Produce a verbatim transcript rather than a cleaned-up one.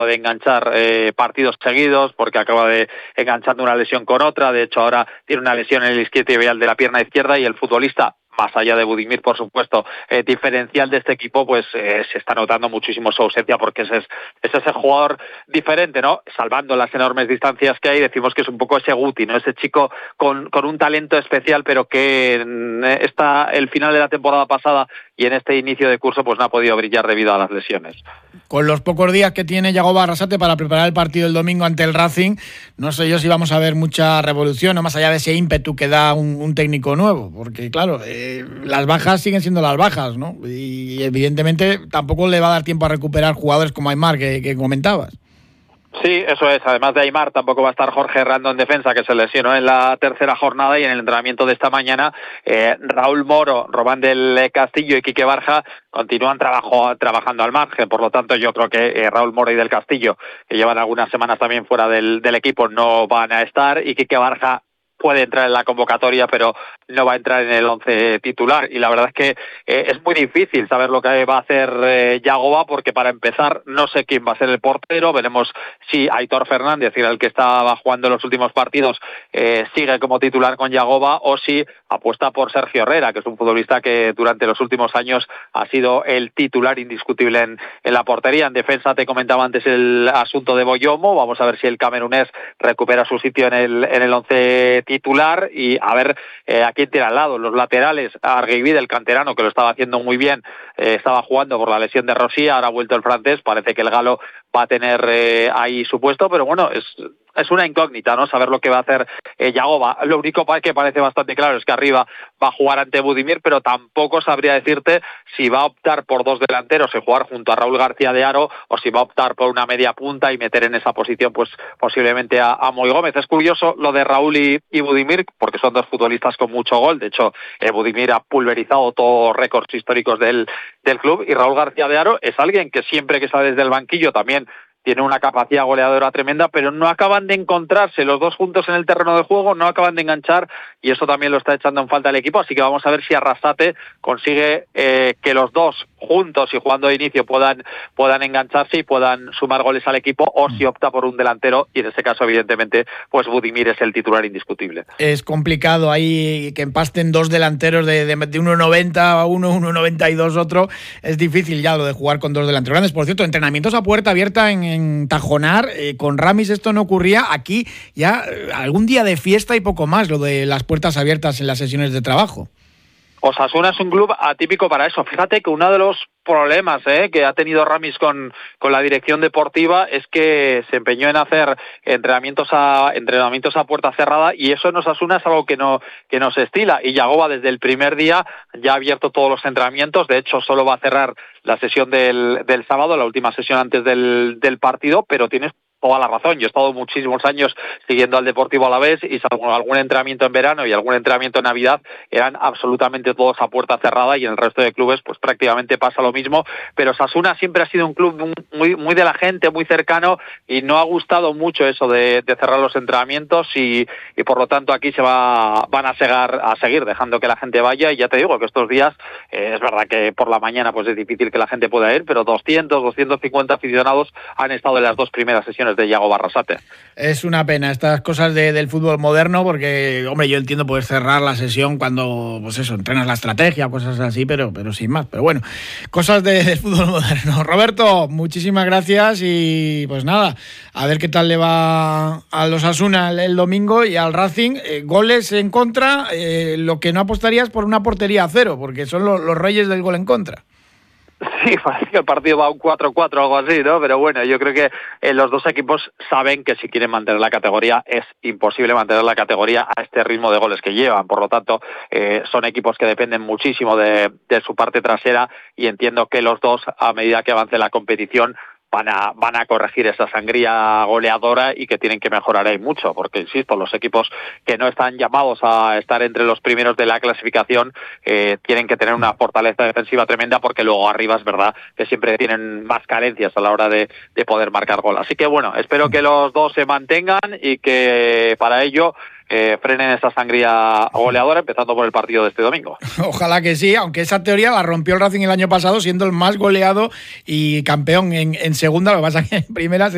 de enganchar eh, partidos seguidos porque acaba de enganchando una lesión con otra. De hecho, ahora tiene una lesión en el isquiotibial de la pierna izquierda y el futbolista, más allá de Budimir, por supuesto, eh, diferencial de este equipo, pues eh, se está notando muchísimo su ausencia porque ese es, ese es el jugador diferente, ¿no? Salvando las enormes distancias que hay, decimos que es un poco ese Guti, ¿no? Ese chico con, con un talento especial, pero que en esta, el final de la temporada pasada y en este inicio de curso pues no ha podido brillar debido a las lesiones. Con los pocos días que tiene Yagoba Arrasate para preparar el partido el domingo ante el Racing, no sé yo si vamos a ver mucha revolución, o más allá de ese ímpetu que da un, un técnico nuevo, porque claro, eh, las bajas siguen siendo las bajas, ¿no? Y evidentemente tampoco le va a dar tiempo a recuperar jugadores como Aimar, que, que comentabas. Sí, eso es. Además de Aimar, tampoco va a estar Jorge Herrando en defensa, que se lesionó en la tercera jornada, y en el entrenamiento de esta mañana eh, Raúl Moro, Román del Castillo y Quique Barja continúan trabajo, trabajando al margen. Por lo tanto, yo creo que eh, Raúl Moro y del Castillo, que llevan algunas semanas también fuera del, del equipo, no van a estar, y Quique Barja puede entrar en la convocatoria, pero no va a entrar en el once titular. Y la verdad es que eh, es muy difícil saber lo que va a hacer eh, Yagoba, porque para empezar no sé quién va a ser el portero. Veremos si Aitor Fernández, el que estaba jugando en los últimos partidos, eh, sigue como titular con Yagoba, o si apuesta por Sergio Herrera, que es un futbolista que durante los últimos años ha sido el titular indiscutible en, en la portería. En defensa te comentaba antes el asunto de Boyomo. Vamos a ver si el camerunés recupera su sitio en el en el once titular, y a ver eh, a quién tiene al lado. Los laterales, Arguivide, el canterano, que lo estaba haciendo muy bien, eh, estaba jugando por la lesión de Rossi, ahora ha vuelto el francés, parece que el galo va a tener eh, ahí su puesto, pero bueno, es es una incógnita, ¿no? Saber lo que va a hacer eh, Yagoba. Lo único que parece bastante claro es que arriba va a jugar ante Budimir, pero tampoco sabría decirte si va a optar por dos delanteros y jugar junto a Raúl García de Haro, o si va a optar por una media punta y meter en esa posición pues posiblemente a, a Moy Gómez. Es curioso lo de Raúl y, y Budimir, porque son dos futbolistas con mucho gol. De hecho, eh, Budimir ha pulverizado todos récords históricos del, del club, y Raúl García de Haro es alguien que siempre que sale desde el banquillo también tiene una capacidad goleadora tremenda, pero no acaban de encontrarse los dos juntos en el terreno de juego, no acaban de enganchar, y eso también lo está echando en falta el equipo. Así que vamos a ver si Arrasate consigue eh, que los dos juntos y jugando de inicio puedan puedan engancharse y puedan sumar goles al equipo, o si opta por un delantero, y en ese caso evidentemente pues Budimir es el titular indiscutible. Es complicado ahí que empasten dos delanteros de, de, de uno noventa a uno, uno noventa y dos otro. Es difícil ya lo de jugar con dos delanteros grandes. Por cierto, entrenamientos a puerta abierta en en Tajonar, eh, con Ramis esto no ocurría. Aquí ya eh, algún día de fiesta y poco más, lo de las puertas abiertas en las sesiones de trabajo. Osasuna es un club atípico para eso. Fíjate que uno de los problemas eh, que ha tenido Ramis con, con la dirección deportiva es que se empeñó en hacer entrenamientos a entrenamientos a puerta cerrada, y eso en Osasuna es algo que no que no se estila. Y Yagoba desde el primer día ya ha abierto todos los entrenamientos. De hecho, solo va a cerrar la sesión del, del sábado, la última sesión antes del, del partido, pero tienes toda la razón. Yo he estado muchísimos años siguiendo al Deportivo Alavés, y salvo algún entrenamiento en verano y algún entrenamiento en Navidad, eran absolutamente todos a puerta cerrada, y en el resto de clubes pues prácticamente pasa lo mismo. Pero Osasuna siempre ha sido un club muy muy de la gente, muy cercano, y no ha gustado mucho eso de, de cerrar los entrenamientos, y, y por lo tanto aquí se va van a seguir, a seguir dejando que la gente vaya. Y ya te digo que estos días eh, es verdad que por la mañana pues es difícil que la gente pueda ir, pero doscientos, doscientos cincuenta aficionados han estado en las dos primeras sesiones de Yagoba Arrasate. Es una pena estas cosas de, del fútbol moderno, porque, hombre, yo entiendo poder cerrar la sesión cuando, pues eso, entrenas la estrategia, cosas así, pero, pero sin más. Pero bueno, cosas de, del fútbol moderno. Roberto, muchísimas gracias, y pues nada, a ver qué tal le va a los Osasuna el, el domingo, y al Racing. Eh, goles en contra, eh, lo que no apostarías por una portería a cero, porque son lo, los reyes del gol en contra. Sí, parece que el partido va a un cuatro cuatro o algo así, ¿no? Pero bueno, yo creo que eh, los dos equipos saben que si quieren mantener la categoría es imposible mantener la categoría a este ritmo de goles que llevan. Por lo tanto, eh, son equipos que dependen muchísimo de, de su parte trasera, y entiendo que los dos, a medida que avance la competición, van a van a corregir esa sangría goleadora, y que tienen que mejorar ahí mucho, porque insisto, los equipos que no están llamados a estar entre los primeros de la clasificación eh, tienen que tener una fortaleza defensiva tremenda, porque luego arriba es verdad que siempre tienen más carencias a la hora de, de poder marcar gol. Así que bueno, espero que los dos se mantengan, y que para ello Eh, frenen esa sangría goleadora, empezando por el partido de este domingo. Ojalá que sí, aunque esa teoría la rompió el Racing el año pasado, siendo el más goleado y campeón en, en segunda. Lo que pasa es que en primera se